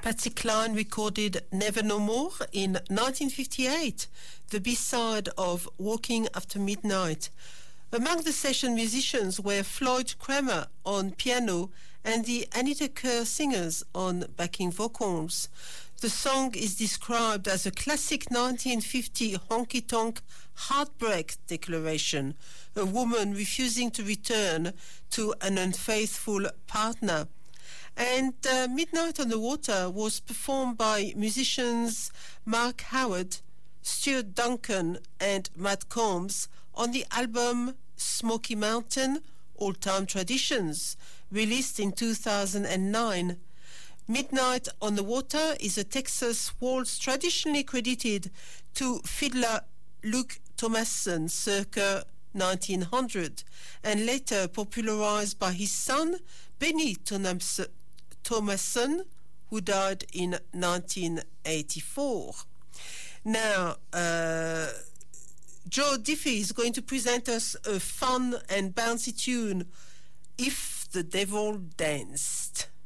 Patsy Cline recorded Never No More in 1958, the B-side of Walking After Midnight. Among the session musicians were Floyd Kramer on piano and the Anita Kerr singers on backing vocals. The song is described as a classic 1950 honky-tonk heartbreak declaration, a woman refusing to return to an unfaithful partner. And Midnight on the Water was performed by musicians Mark Howard, Stuart Duncan and Matt Combs on the album Smoky Mountain, Old Time Traditions, released in 2009. Midnight on the Water is a Texas waltz traditionally credited to fiddler Luke Thomasson circa 1900 and later popularized by his son Benny Thomasson, who died in 1984. Now, Joe Diffie is going to present us a fun and bouncy tune, If the Devil Danced.